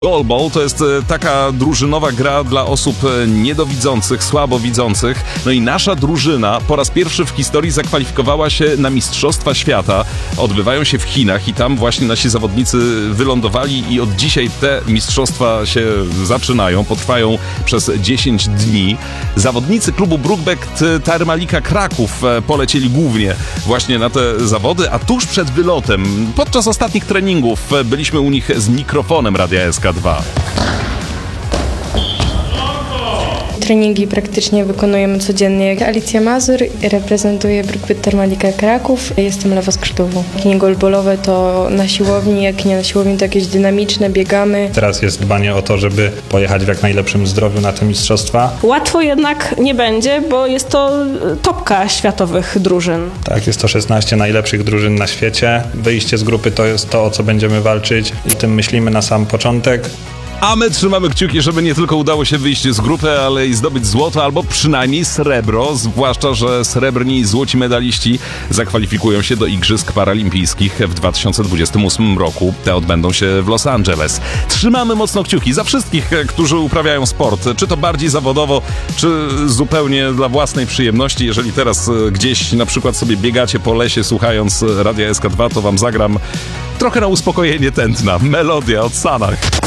Goalball to jest taka drużynowa gra dla osób niedowidzących, słabowidzących. No i nasza drużyna po raz pierwszy w historii zakwalifikowała się na Mistrzostwa Świata. Odbywają się w Chinach i tam właśnie nasi zawodnicy wylądowali i od dzisiaj te mistrzostwa się zaczynają. Potrwają przez 10 dni. Zawodnicy klubu Brookbet Thermalika Kraków polecieli głównie właśnie na te zawody, a tuż przed wylotem, podczas ostatnich treningów byliśmy u nich z mikrofonem Radia SK2. Treningi praktycznie wykonujemy codziennie. Alicja Mazur, reprezentuję Brookbet Thermalika Kraków. Jestem lewoskrzydłową. Jak nie goalballowe, to na siłowni, jak nie na siłowni, to jakieś dynamiczne, biegamy. Teraz jest dbanie o to, żeby pojechać w jak najlepszym zdrowiu na te mistrzostwa. Łatwo jednak nie będzie, bo jest to topka światowych drużyn. Tak, jest to 16 najlepszych drużyn na świecie. Wyjście z grupy to jest to, o co będziemy walczyć. O tym myślimy na sam początek. A my trzymamy kciuki, żeby nie tylko udało się wyjść z grupy, ale i zdobyć złoto albo przynajmniej srebro, zwłaszcza, że srebrni i złoci medaliści zakwalifikują się do Igrzysk Paralimpijskich w 2028 roku. Te odbędą się w Los Angeles. Trzymamy mocno kciuki za wszystkich, którzy uprawiają sport, czy to bardziej zawodowo, czy zupełnie dla własnej przyjemności. Jeżeli teraz gdzieś na przykład sobie biegacie po lesie słuchając Radia SK2, to wam zagram trochę na uspokojenie tętna. Melodia od Sanach.